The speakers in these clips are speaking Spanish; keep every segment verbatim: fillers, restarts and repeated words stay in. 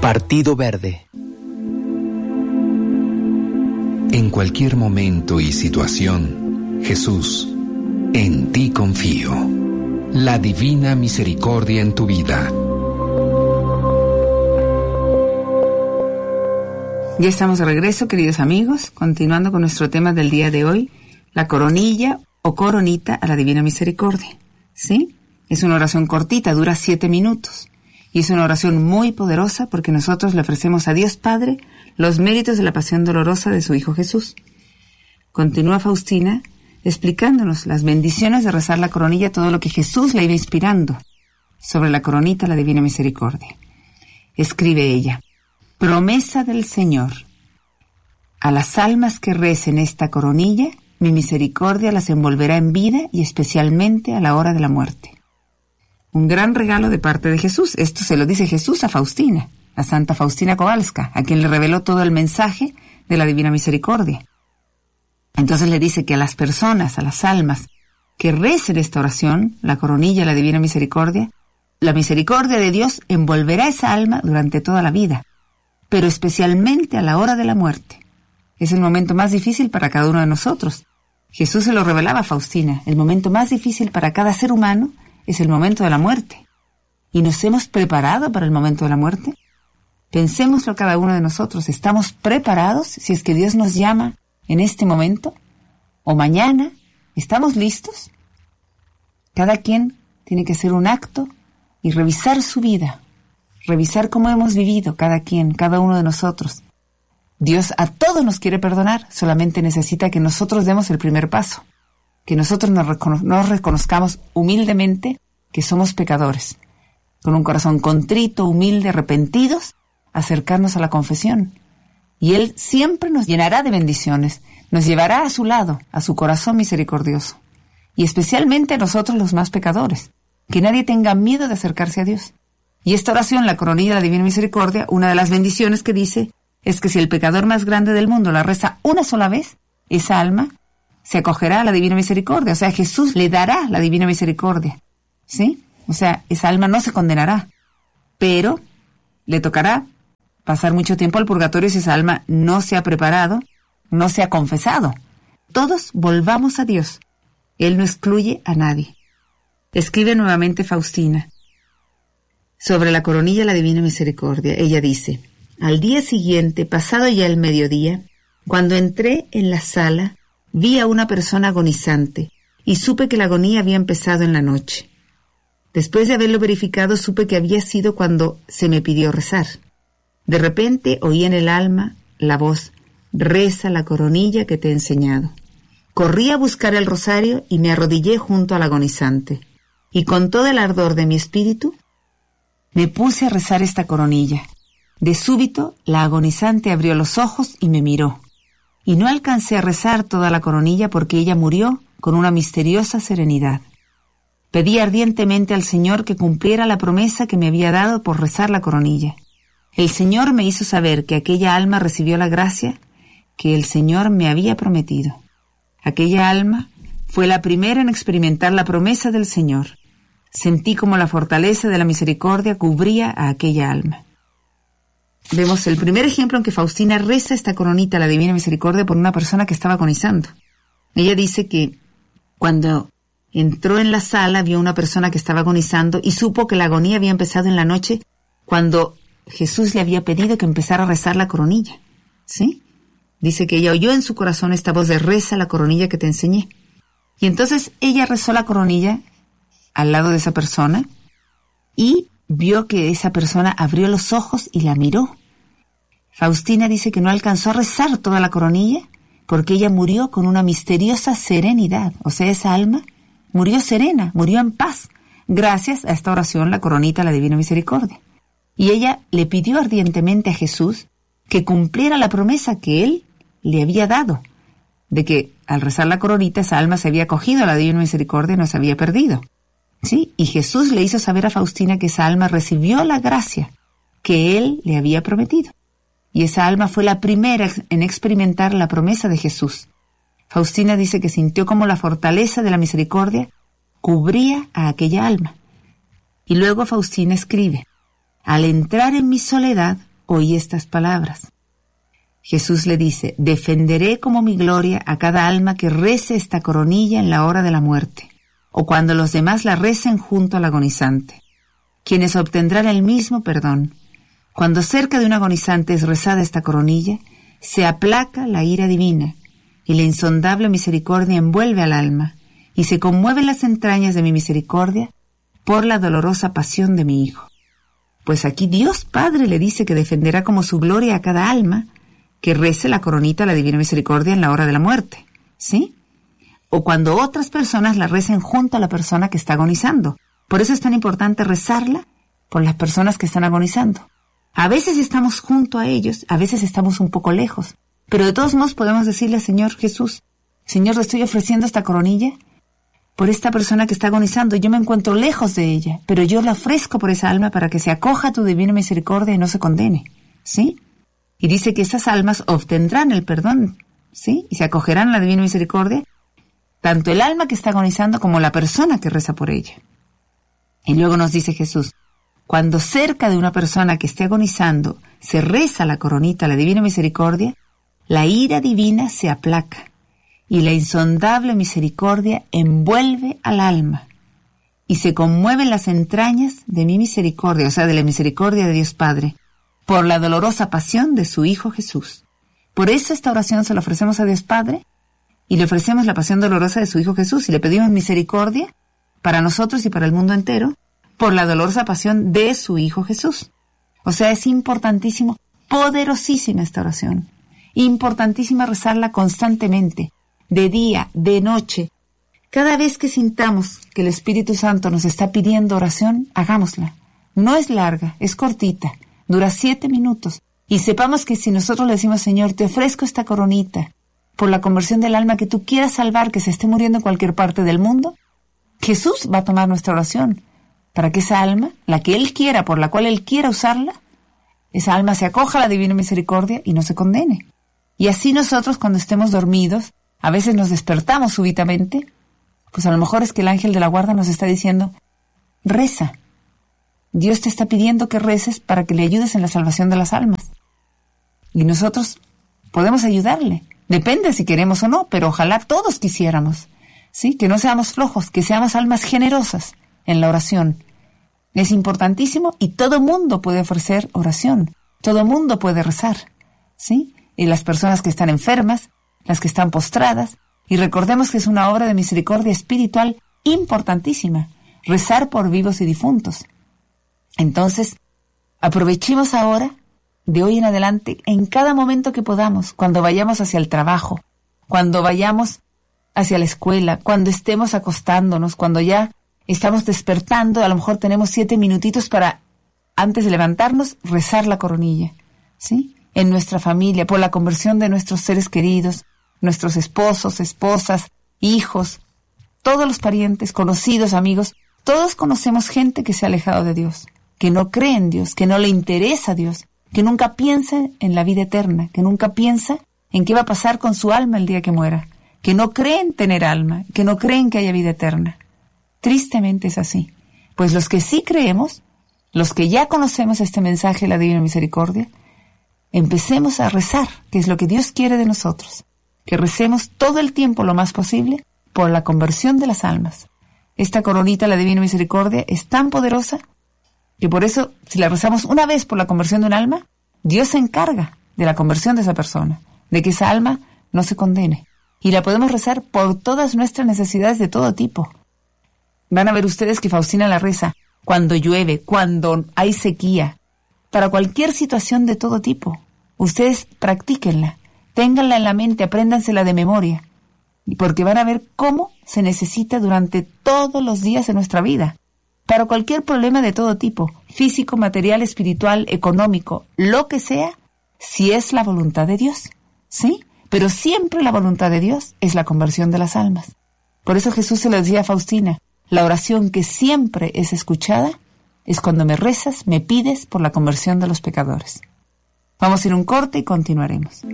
Partido Verde. En cualquier momento y situación, Jesús, en ti confío. La divina misericordia en tu vida. Ya estamos de regreso, queridos amigos, continuando con nuestro tema del día de hoy, la coronilla o coronita a la divina misericordia. ¿Sí? Es una oración cortita, dura siete minutos. Y es una oración muy poderosa porque nosotros le ofrecemos a Dios Padre los méritos de la pasión dolorosa de su Hijo Jesús. Continúa Faustina explicándonos las bendiciones de rezar la coronilla, todo lo que Jesús le iba inspirando sobre la coronita, la divina misericordia. Escribe ella: promesa del Señor. A las almas que recen esta coronilla, mi misericordia las envolverá en vida y especialmente a la hora de la muerte. Un gran regalo de parte de Jesús. Esto se lo dice Jesús a Faustina, a Santa Faustina Kowalska, a quien le reveló todo el mensaje de la divina misericordia. Entonces le dice que a las personas, a las almas que recen esta oración, la coronilla, la divina misericordia, la misericordia de Dios envolverá esa alma durante toda la vida, pero especialmente a la hora de la muerte. Es el momento más difícil para cada uno de nosotros. Jesús se lo revelaba a Faustina. El momento más difícil para cada ser humano es el momento de la muerte. ¿Y nos hemos preparado para el momento de la muerte? Pensémoslo cada uno de nosotros. ¿Estamos preparados si es que Dios nos llama en este momento? ¿O mañana? ¿Estamos listos? Cada quien tiene que hacer un acto y revisar su vida. Revisar cómo hemos vivido cada quien, cada uno de nosotros. Dios a todos nos quiere perdonar, solamente necesita que nosotros demos el primer paso. Que nosotros nos, recono- nos reconozcamos humildemente que somos pecadores. Con un corazón contrito, humilde, arrepentidos, acercarnos a la confesión. Y Él siempre nos llenará de bendiciones, nos llevará a su lado, a su corazón misericordioso. Y especialmente a nosotros los más pecadores. Que nadie tenga miedo de acercarse a Dios. Y esta oración, la coronilla de la Divina Misericordia, una de las bendiciones que dice es que si el pecador más grande del mundo la reza una sola vez, esa alma se acogerá a la Divina Misericordia. O sea, Jesús le dará la Divina Misericordia. ¿Sí? O sea, esa alma no se condenará, pero le tocará pasar mucho tiempo al purgatorio si esa alma no se ha preparado, no se ha confesado. Todos volvamos a Dios. Él no excluye a nadie. Escribe nuevamente Faustina sobre la coronilla de la Divina Misericordia. Ella dice: al día siguiente, pasado ya el mediodía, cuando entré en la sala, vi a una persona agonizante y supe que la agonía había empezado en la noche. Después de haberlo verificado, supe que había sido cuando se me pidió rezar. De repente oí en el alma la voz: reza la coronilla que te he enseñado. Corrí a buscar el rosario y me arrodillé junto al agonizante. Y con todo el ardor de mi espíritu, me puse a rezar esta coronilla. De súbito, la agonizante abrió los ojos y me miró. Y no alcancé a rezar toda la coronilla porque ella murió con una misteriosa serenidad. Pedí ardientemente al Señor que cumpliera la promesa que me había dado por rezar la coronilla. El Señor me hizo saber que aquella alma recibió la gracia que el Señor me había prometido. Aquella alma fue la primera en experimentar la promesa del Señor. Sentí como la fortaleza de la misericordia cubría a aquella alma. Vemos el primer ejemplo en que Faustina reza esta coronita, la Divina Misericordia, por una persona que estaba agonizando. Ella dice que cuando entró en la sala vio una persona que estaba agonizando y supo que la agonía había empezado en la noche cuando Jesús le había pedido que empezara a rezar la coronilla. ¿Sí? Dice que ella oyó en su corazón esta voz de reza la coronilla que te enseñé. Y entonces ella rezó la coronilla al lado de esa persona y vio que esa persona abrió los ojos y la miró. Faustina dice que no alcanzó a rezar toda la coronilla porque ella murió con una misteriosa serenidad. O sea, esa alma murió serena, murió en paz, gracias a esta oración, la coronita, la Divina Misericordia. Y ella le pidió ardientemente a Jesús que cumpliera la promesa que él le había dado, de que al rezar la coronita esa alma se había acogido a la Divina Misericordia y no se había perdido. ¿Sí? Y Jesús le hizo saber a Faustina que esa alma recibió la gracia que él le había prometido. Y esa alma fue la primera en experimentar la promesa de Jesús. Faustina dice que sintió como la fortaleza de la misericordia cubría a aquella alma. Y luego Faustina escribe: al entrar en mi soledad, oí estas palabras. Jesús le dice, defenderé como mi gloria a cada alma que rece esta coronilla en la hora de la muerte, o cuando los demás la recen junto al agonizante, quienes obtendrán el mismo perdón. Cuando cerca de un agonizante es rezada esta coronilla, se aplaca la ira divina, y la insondable misericordia envuelve al alma, y se conmueven las entrañas de mi misericordia por la dolorosa pasión de mi Hijo. Pues aquí Dios Padre le dice que defenderá como su gloria a cada alma que rece la coronita a la divina misericordia en la hora de la muerte, ¿sí? O cuando otras personas la recen junto a la persona que está agonizando. Por eso es tan importante rezarla por las personas que están agonizando. A veces estamos junto a ellos, a veces estamos un poco lejos, pero de todos modos podemos decirle al Señor Jesús, Señor, le estoy ofreciendo esta coronilla por esta persona que está agonizando. Yo me encuentro lejos de ella, pero yo la ofrezco por esa alma para que se acoja a tu divina misericordia y no se condene, ¿sí? Y dice que esas almas obtendrán el perdón, ¿sí? Y se acogerán a la divina misericordia, tanto el alma que está agonizando como la persona que reza por ella. Y luego nos dice Jesús, cuando cerca de una persona que esté agonizando se reza la coronita a la divina misericordia, la ira divina se aplaca y la insondable misericordia envuelve al alma y se conmueven las entrañas de mi misericordia, o sea, de la misericordia de Dios Padre, por la dolorosa pasión de su Hijo Jesús. Por eso esta oración se la ofrecemos a Dios Padre y le ofrecemos la pasión dolorosa de su Hijo Jesús y le pedimos misericordia para nosotros y para el mundo entero por la dolorosa pasión de su Hijo Jesús. O sea, es importantísimo, poderosísima esta oración, importantísima rezarla constantemente, de día, de noche. Cada vez que sintamos que el Espíritu Santo nos está pidiendo oración, hagámosla. No es larga, es cortita, dura siete minutos. Y sepamos que si nosotros le decimos, Señor, te ofrezco esta coronita por la conversión del alma que tú quieras salvar, que se esté muriendo en cualquier parte del mundo, Jesús va a tomar nuestra oración para que esa alma, la que Él quiera, por la cual Él quiera usarla, esa alma se acoja a la divina misericordia y no se condene. Y así nosotros, cuando estemos dormidos, a veces nos despertamos súbitamente, pues a lo mejor es que el ángel de la guarda nos está diciendo, reza. Dios te está pidiendo que reces para que le ayudes en la salvación de las almas. Y nosotros podemos ayudarle. Depende si queremos o no, pero ojalá todos quisiéramos, ¿sí? Que no seamos flojos, que seamos almas generosas en la oración. Es importantísimo y todo mundo puede ofrecer oración. Todo mundo puede rezar, ¿sí? Y las personas que están enfermas, las que están postradas, y recordemos que es una obra de misericordia espiritual importantísima, rezar por vivos y difuntos. Entonces, aprovechemos ahora, de hoy en adelante, en cada momento que podamos, cuando vayamos hacia el trabajo, cuando vayamos hacia la escuela, cuando estemos acostándonos, cuando ya estamos despertando, a lo mejor tenemos siete minutitos para, antes de levantarnos, rezar la coronilla, ¿sí? En nuestra familia, por la conversión de nuestros seres queridos, nuestros esposos, esposas, hijos, todos los parientes, conocidos, amigos, todos conocemos gente que se ha alejado de Dios, que no cree en Dios, que no le interesa a Dios, que nunca piensa en la vida eterna, que nunca piensa en qué va a pasar con su alma el día que muera, que no creen tener alma, que no creen que haya vida eterna. Tristemente es así. Pues los que sí creemos, los que ya conocemos este mensaje de la Divina Misericordia, empecemos a rezar, que es lo que Dios quiere de nosotros, que recemos todo el tiempo lo más posible por la conversión de las almas. Esta coronita, la Divina Misericordia, es tan poderosa que por eso, si la rezamos una vez por la conversión de un alma, Dios se encarga de la conversión de esa persona, de que esa alma no se condene. Y la podemos rezar por todas nuestras necesidades de todo tipo. Van a ver ustedes que Faustina la reza cuando llueve, cuando hay sequía, para cualquier situación de todo tipo. Ustedes practíquenla, ténganla en la mente, apréndansela de memoria, porque van a ver cómo se necesita durante todos los días de nuestra vida, para cualquier problema de todo tipo, físico, material, espiritual, económico, lo que sea, si es la voluntad de Dios, ¿sí? Pero siempre la voluntad de Dios es la conversión de las almas. Por eso Jesús se lo decía a Faustina, la oración que siempre es escuchada es cuando me rezas, me pides por la conversión de los pecadores. Vamos a ir a un corte y continuaremos.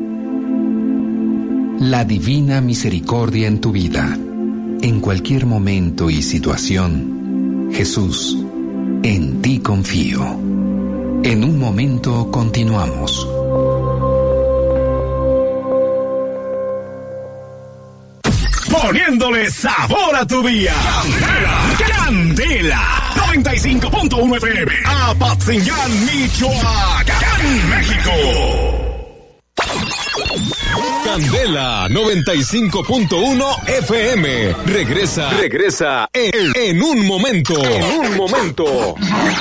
La Divina Misericordia en tu vida, en cualquier momento y situación. Jesús, en ti confío. En un momento continuamos. Poniéndole sabor a tu día. Candela, Candela, noventa y cinco punto uno F M, Apatzingán, Michoacán, México. Candela noventa y cinco punto uno F M. Regresa, regresa en, en un momento. En un momento.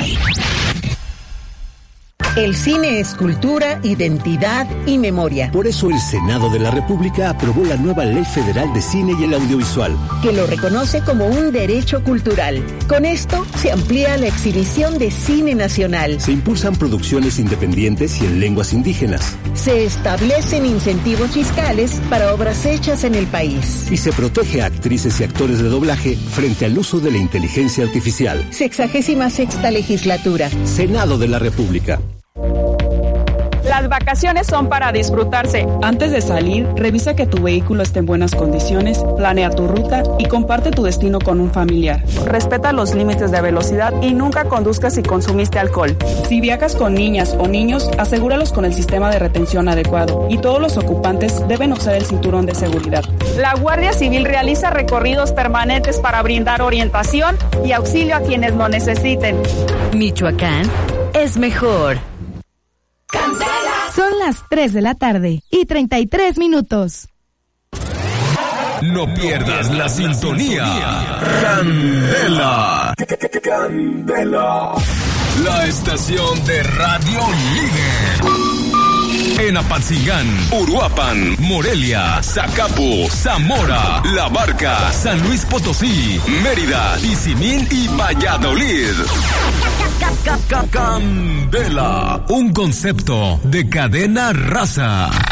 El cine es cultura, identidad y memoria. Por eso el Senado de la República aprobó la nueva Ley Federal de Cine y el Audiovisual, que lo reconoce como un derecho cultural. Con esto se amplía la exhibición de cine nacional. Se impulsan producciones independientes y en lenguas indígenas. Se establecen incentivos fiscales para obras hechas en el país. Y se protege a actrices y actores de doblaje frente al uso de la inteligencia artificial. Sexagésima sexta legislatura. Senado de la República. Las vacaciones son para disfrutarse. Antes de salir, revisa que tu vehículo esté en buenas condiciones, planea tu ruta y comparte tu destino con un familiar. Respeta los límites de velocidad y nunca conduzcas si consumiste alcohol. Si viajas con niñas o niños, asegúralos con el sistema de retención adecuado y todos los ocupantes deben usar el cinturón de seguridad. La Guardia Civil realiza recorridos permanentes para brindar orientación y auxilio a quienes lo necesiten. Michoacán es mejor. Son las tres de la tarde y treinta y tres minutos. No pierdas la sintonía. Candela. Candela. La estación de radio líder. En Apatzingán, Uruapan, Morelia, Zacapu, Zamora, La Barca, San Luis Potosí, Mérida, Tizimín y Valladolid. Candela, un concepto de cadena raza.